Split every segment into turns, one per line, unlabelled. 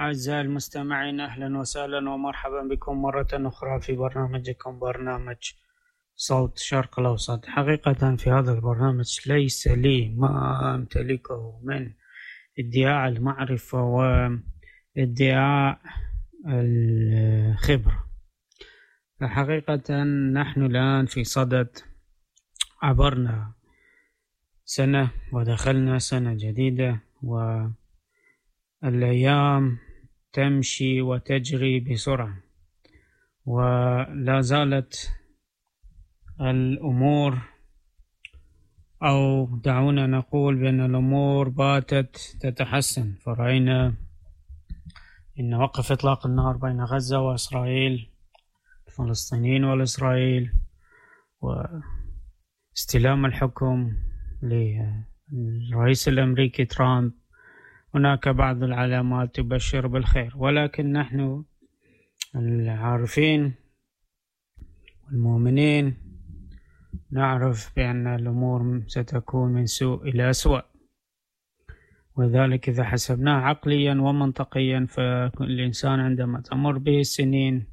أعزائي المستمعين، أهلا وسهلا ومرحبا بكم مرة أخرى في برنامجكم برنامج صوت الشرق الأوسط. حقيقة في هذا البرنامج ليس لي ما أمتلكه من ادعاء المعرفة وادعاء الخبرة. فحقيقة نحن الآن في صدد عبرنا سنة ودخلنا سنة جديدة، والأيام تمشي وتجري بسرعة، ولا زالت الأمور، أو دعونا نقول بأن الأمور باتت تتحسن. فرأينا إن وقف إطلاق النار بين غزة وإسرائيل، الفلسطينيين والإسرائيل، واستلام الحكم للرئيس الأمريكي ترامب، هناك بعض العلامات تبشر بالخير، ولكن نحن العارفين والمؤمنين نعرف بأن الأمور ستكون من سوء إلى أسوأ. وذلك إذا حسبناه عقليا ومنطقيا، فالإنسان عندما تمر به السنين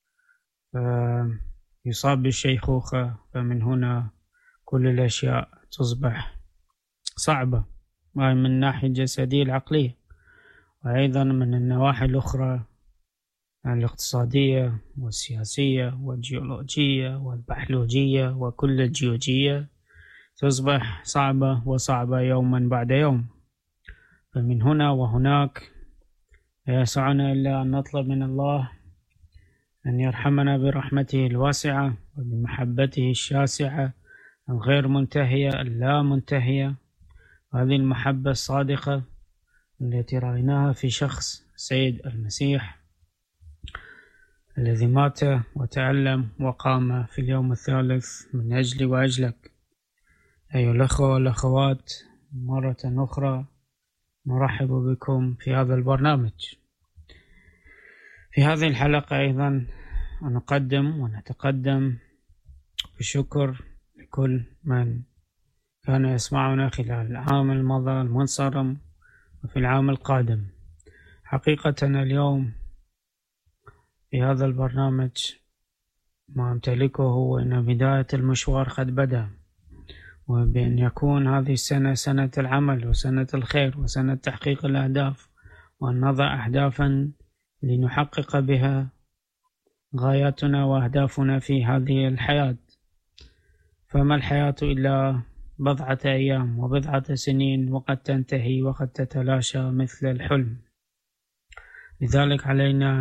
يصاب بالشيخوخة، فمن هنا كل الأشياء تصبح صعبة، من الناحية الجسدية العقلية، وأيضا من النواحي الأخرى الاقتصادية والسياسية والجيولوجية والبحلوجية وكل الجيولوجية تصبح صعبة وصعبة يوما بعد يوم. فمن هنا وهناك لا يسعنا إلا أن نطلب من الله أن يرحمنا برحمته الواسعة وبمحبته الشاسعة الغير منتهية اللا منتهية. هذه المحبة الصادقة التي رأيناها في شخص سيد المسيح الذي مات وتألم وقام في اليوم الثالث من أجلي وأجلك. أيها الأخوة والأخوات، مرة أخرى نرحب بكم في هذا البرنامج. في هذه الحلقة أيضا نقدم ونتقدم بشكر لكل من كان يسمعنا خلال العام الماضي المنصرم وفي العام القادم. حقيقة اليوم في هذا البرنامج ما أمتلكه هو أن بداية المشوار قد بدأ، وبأن يكون هذه السنة سنة العمل وسنة الخير وسنة تحقيق الأهداف، وأن نضع أهدافا لنحقق بها غاياتنا وأهدافنا في هذه الحياة. فما الحياة إلا بضعة أيام وبضعة سنين، وقد تنتهي وقد تتلاشى مثل الحلم. لذلك علينا